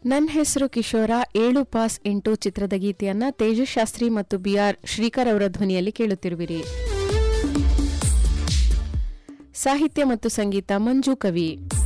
ನನ್ನ ಹೆಸರು ಕಿಶೋರ 7 ಪಾಸ್ 8 ಚಿತ್ರದ ಗೀತೆಯನ್ನ ತೇಜಸ್ ಶಾಸ್ತ್ರಿ ಮತ್ತು ಬಿಆರ್ ಶ್ರೀಕರ್ ಅವರ ಧ್ವನಿಯಲ್ಲಿ ಕೇಳುತ್ತಿರುವಿರಿ. ಸಾಹಿತ್ಯ ಮತ್ತು ಸಂಗೀತ ಮಂಜು ಕವಿ.